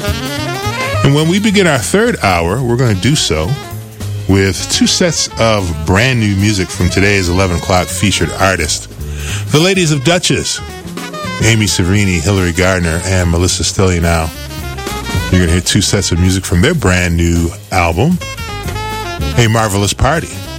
And when we begin our third hour, we're going to do so with two sets of brand new music from today's 11 o'clock featured artist. The ladies of Duchess, Amy Severini, Hillary Gardner, and Melissa Stilionow. You're going to hear two sets of music from their brand new album, A Marvelous Party.